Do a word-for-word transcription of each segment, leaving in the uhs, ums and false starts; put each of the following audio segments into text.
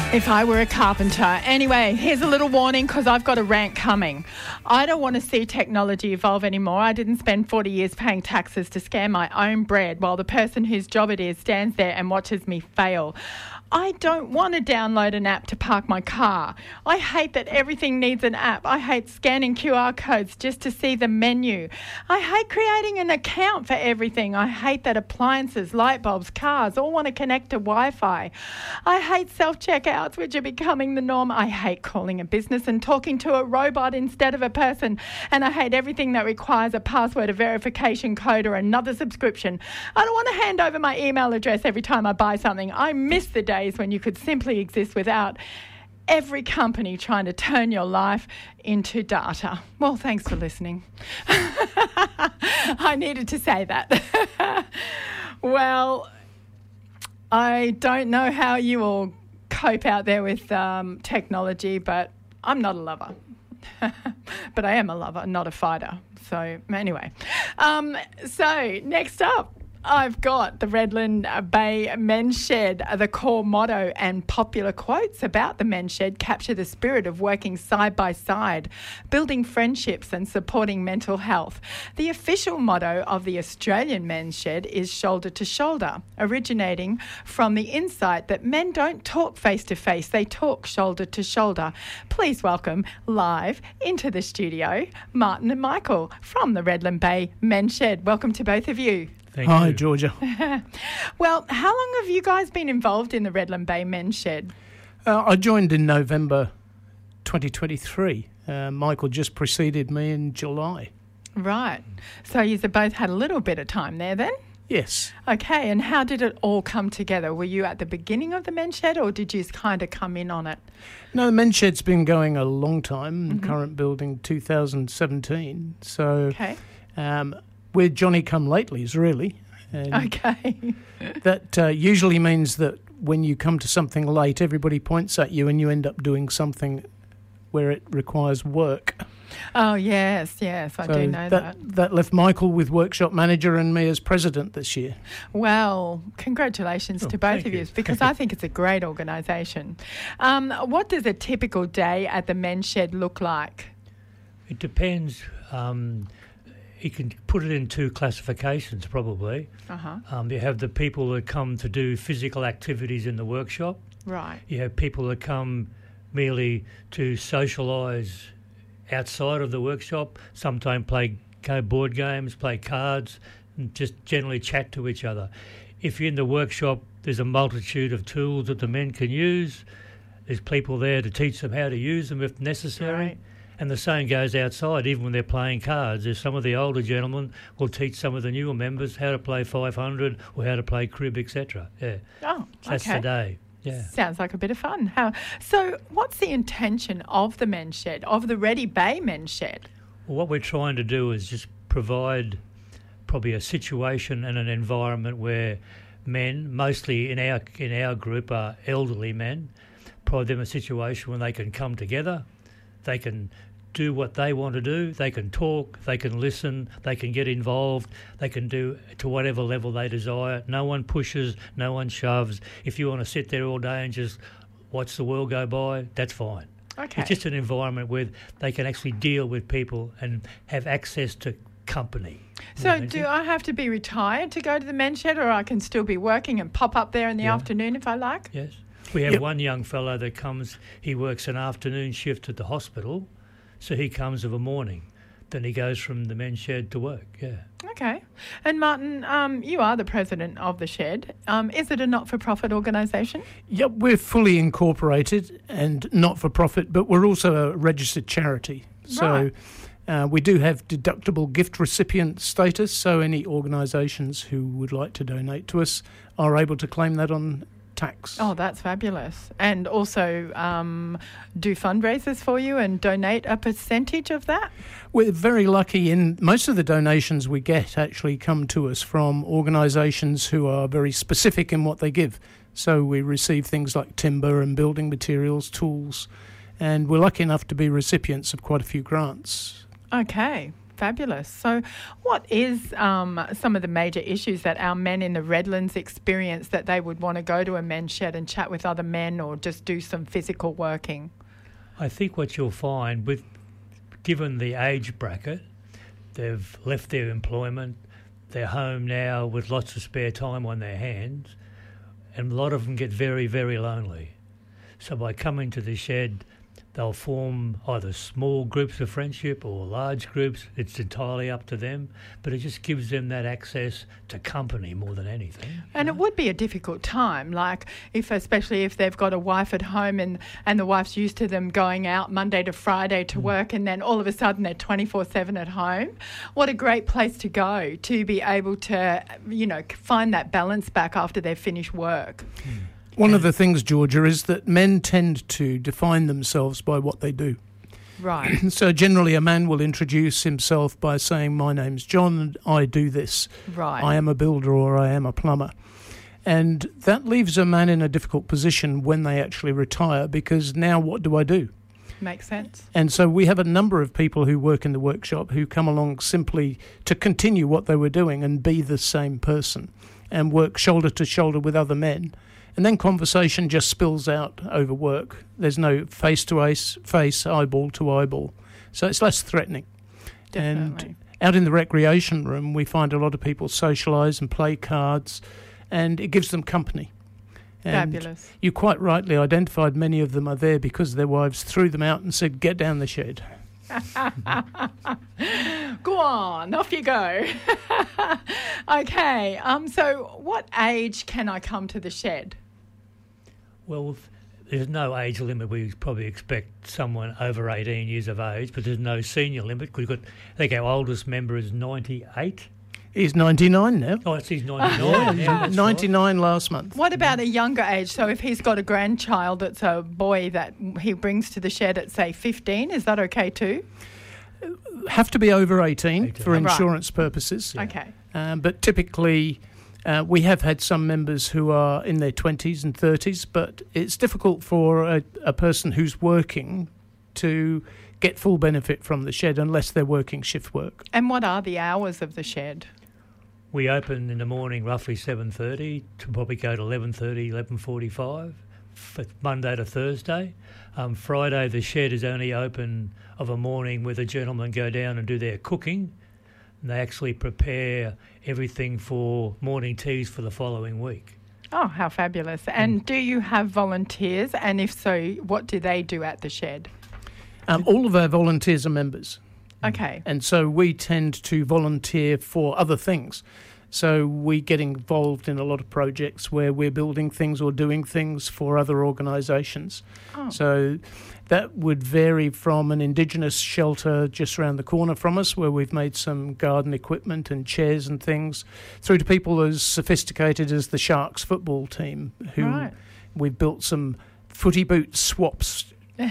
If I were a carpenter. Anyway, here's a little warning because I've got a rant coming. I don't want to see technology evolve anymore. I didn't spend forty years paying taxes to scare my own bread while the person whose job it is stands there and watches me fail. I don't want to download an app to park my car. I hate that everything needs an app. I hate scanning Q R codes just to see the menu. I hate creating an account for everything. I hate that appliances, light bulbs, cars all want to connect to Wi-Fi. I hate self-checkouts, which are becoming the norm. I hate calling a business and talking to a robot instead of a person. And I hate everything that requires a password, a verification code or another subscription. I don't want to hand over my email address every time I buy something. I miss the days when you could simply exist without every company trying to turn your life into data. Well, thanks for listening. I needed to say that. Well, I don't know how you all cope out there with um, technology, but I'm not a lover. But I am a lover, not a fighter. So anyway, um, so next up, I've got the Redland Bay Men's Shed. The core motto and popular quotes about the Men's Shed capture the spirit of working side by side, building friendships and supporting mental health. The official motto of the Australian Men's Shed is shoulder to shoulder, originating from the insight that men don't talk face to face, they talk shoulder to shoulder. Please welcome live into the studio, Martin and Michael from the Redland Bay Men's Shed. Welcome to both of you. Thank Hi, you. Georgia. Well, how long have you guys been involved in the Redland Bay Men's Shed? Uh, I joined in November twenty twenty-three. Uh, Michael just preceded me in July. Right. So you've both had a little bit of time there then? Yes. Okay, and how did it all come together? Were you at the beginning of the Men's Shed or did you kind of come in on it? No, the Men's Shed's been going a long time, Mm-hmm. current building two thousand seventeen. So Okay. um, we're Johnny-come-latelys, really. And Okay. that uh, usually means that when you come to something late, everybody points at you and you end up doing something where it requires work. Oh, yes, yes, I So do know that. that. That left Michael with workshop manager and me as president this year. Well, congratulations Oh, to both thank of you you. because I think it's a great organisation. Um, what does a typical day at the Men's Shed look like? It depends. Um, you can put it in two classifications, probably. Uh-huh. Um, you have the people that come to do physical activities in the workshop. Right. You have people that come merely to socialise outside of the workshop, sometimes play go board games, play cards, and just generally chat to each other. If you're in the workshop, there's a multitude of tools that the men can use. There's people there to teach them how to use them if necessary. Right. And the same goes outside, even when they're playing cards. There's some of the older gentlemen will teach some of the newer members how to play five hundred or how to play crib, et cetera. Yeah, Oh, that's okay. the day. Yeah. Sounds like a bit of fun. How? So what's the intention of the Men's Shed, of the Ready Bay Men's Shed? Well, what we're trying to do is just provide probably a situation and an environment where men, mostly in our in our group, are elderly men, provide them a situation where they can come together, they can do what they want to do, they can talk, they can listen, they can get involved, they can do to whatever level they desire. No one pushes, no one shoves. If you want to sit there all day and just watch the world go by, that's fine. Okay. It's just an environment where they can actually deal with people and have access to company. So You know, do I have to be retired to go to the Men's Shed or I can still be working and pop up there in the Yeah. afternoon if I like? Yes. We have Yep. one young fellow that comes, he works an afternoon shift at the hospital, so he comes of a morning. Then he goes from the Men's Shed to work, yeah. Okay. And Martin, um, you are the president of the Shed. Um, is it a not-for-profit organisation? Yep, we're fully incorporated and not-for-profit, but we're also a registered charity. So Right. uh, we do have deductible gift recipient status, so any organisations who would like to donate to us are able to claim that on tax. Oh, that's fabulous. And also um, do fundraisers for you and donate a percentage of that? We're very lucky in most of the donations we get actually come to us from organisations who are very specific in what they give. So we receive things like timber and building materials, tools, and we're lucky enough to be recipients of quite a few grants. Okay. Fabulous. So what is um, some of the major issues that our men in the Redlands experience that they would want to go to a men's shed and chat with other men or just do some physical working? I think what you'll find, with given the age bracket, they've left their employment, they're home now with lots of spare time on their hands, and a lot of them get very, very lonely. So by coming to the shed, they'll form either small groups of friendship or large groups. It's entirely up to them, but it just gives them that access to company more than anything. And it would be a difficult time, like if, especially if they've got a wife at home and, and the wife's used to them going out Monday to Friday to mm. work, and then all of a sudden they're twenty-four seven at home. What a great place to go to be able to, you know, find that balance back after they've finished work. Mm. One of the things, Georgia, is that men tend to define themselves by what they do. Right. So generally a man will introduce himself by saying, my name's John and I do this. Right. I am a builder or I am a plumber. And that leaves a man in a difficult position when they actually retire, because now what do I do? Makes sense. And so we have a number of people who work in the workshop who come along simply to continue what they were doing and be the same person and work shoulder to shoulder with other men. And then conversation just spills out over work. There's no face-to-face, face, eyeball to eyeball. So it's less threatening. Definitely. And out in the recreation room, we find a lot of people socialise and play cards, and it gives them company. And fabulous. You quite rightly identified many of them are there because their wives threw them out and said, get down the shed. Go on, off you go. Okay, um, so what age can I come to the shed? Well, there's no age limit. We probably expect someone over eighteen years of age, but there's no senior limit. We've got, I think our oldest member is ninety-eight. He's ninety-nine now. Oh, it's he's ninety-nine. Yeah, yeah, he's ninety-nine right. Last month. What about a younger age? So if he's got a grandchild that's a boy that he brings to the shed at, say, fifteen, is that okay too? Have to be over eighteen, eighteen. For insurance right. purposes. Yeah. Okay. Um, but typically, uh, we have had some members who are in their twenties and thirties, but it's difficult for a, a person who's working to get full benefit from the shed unless they're working shift work. And what are the hours of the shed? We open in the morning roughly seven thirty to probably go to eleven thirty, eleven forty-five, Monday to Thursday. Um, Friday the shed is only open of a morning where the gentlemen go down and do their cooking. And they actually prepare everything for morning teas for the following week. Oh, how fabulous. And mm. do you have volunteers? And if so, what do they do at the shed? Um, all of our volunteers are members. Okay. And so we tend to volunteer for other things. So we get involved in a lot of projects where we're building things or doing things for other organisations. Oh. So that would vary from an Indigenous shelter just around the corner from us, where we've made some garden equipment and chairs and things, through to people as sophisticated as the Sharks football team, who right. we've built some footy boot swaps.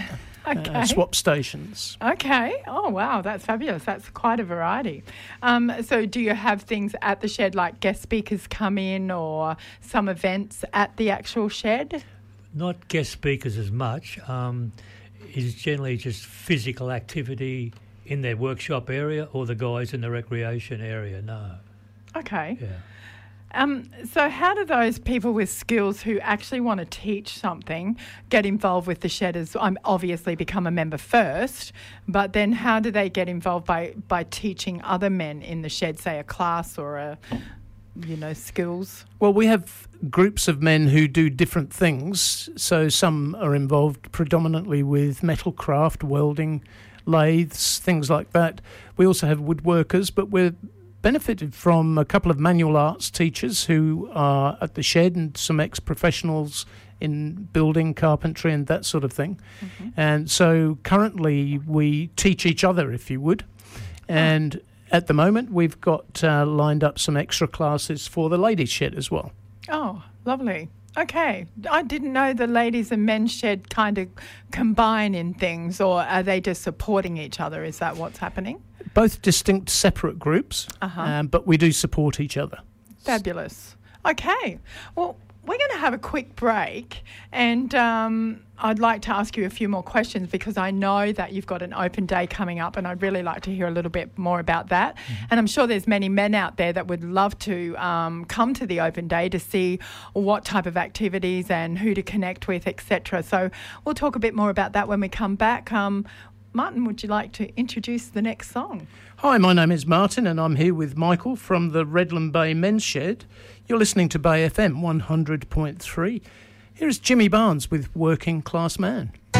Okay. Uh, swap stations. Okay. Oh, wow. That's fabulous. That's quite a variety. Um, so do you have things at the shed like guest speakers come in or some events at the actual shed? Not guest speakers as much. Um, it's generally just physical activity in their workshop area or the guys in the recreation area. No. Okay. Yeah. Um, so how do those people with skills who actually want to teach something get involved with the shed? As I'm obviously become a member first, but then how do they get involved by, by teaching other men in the shed, say a class or a, you know, skills? Well, we have groups of men who do different things. So some are involved predominantly with metal craft, welding, lathes, things like that. We also have woodworkers, but we're benefited from a couple of manual arts teachers who are at the shed and some ex-professionals in building, carpentry and that sort of thing. Mm-hmm. And so currently we teach each other, if you would. And oh. at the moment we've got uh, lined up some extra classes for the ladies' shed as well. Oh, lovely. Okay. I didn't know the ladies and men's shed kind of combine in things, or are they just supporting each other? Is that what's happening? Both distinct separate groups, uh-huh. um, but we do support each other. Fabulous. Okay. Well, we're going to have a quick break, and um, I'd like to ask you a few more questions because I know that you've got an open day coming up, and I'd really like to hear a little bit more about that. Mm-hmm. And I'm sure there's many men out there that would love to um, come to the open day to see what type of activities and who to connect with, et cetera. So we'll talk a bit more about that when we come back. Um, Martin, would you like to introduce the next song? Hi, my name is Martin and I'm here with Michael from the Redland Bay Men's Shed. You're listening to Bay F M one hundred point three. Here's Jimmy Barnes with Working Class Man.